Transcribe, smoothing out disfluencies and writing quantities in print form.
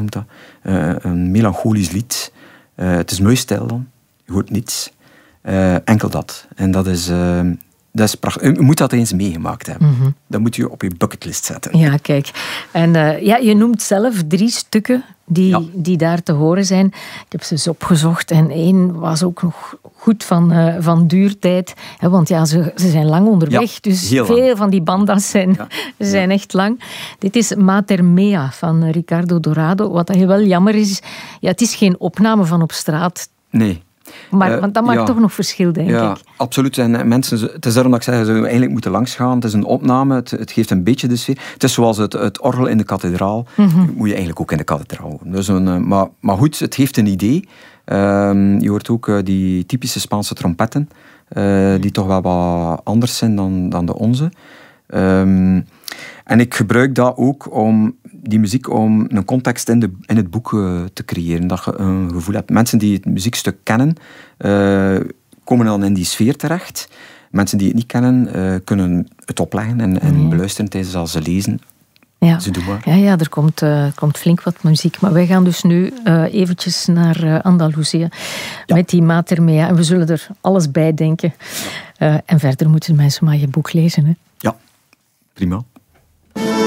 noemt dat. Een melancholisch lied. Het is mooi stil dan. Je hoort niets. Enkel dat. En dat is prachtig. Je moet dat eens meegemaakt hebben. Mm-hmm. Dat moet je op je bucketlist zetten. Ja, kijk. En je noemt zelf 3 stukken die daar te horen zijn. Ik heb ze eens opgezocht en 1 was ook nog goed van duurtijd. Want ze zijn lang onderweg, dus veel van die banda's zijn echt lang. Dit is Mater Mea van Ricardo Dorado. Wat wel jammer is, het is geen opname van op straat. Nee. Want dat maakt toch nog verschil, denk ik. Ja, absoluut. En mensen, het is daarom dat ik zeg, ze zouden eigenlijk moeten langsgaan. Het is een opname, het geeft een beetje de sfeer. Het is zoals het orgel in de kathedraal. Mm-hmm. Dat moet je eigenlijk ook in de kathedraal horen. Dus maar goed, het heeft een idee. Je hoort ook die typische Spaanse trompetten, die toch wel wat anders zijn dan de onze. En ik gebruik dat ook om die muziek om een context in het boek te creëren. Dat je een gevoel hebt. Mensen die het muziekstuk kennen, komen dan in die sfeer terecht. Mensen die het niet kennen, kunnen het opleggen en beluisteren tijdens als ze lezen. Ja. Ja, er komt flink wat muziek. Maar wij gaan dus nu eventjes naar Andalusië met die Mater Mea. En we zullen er alles bij denken. En verder moeten mensen maar je boek lezen. Hè? Ja, prima.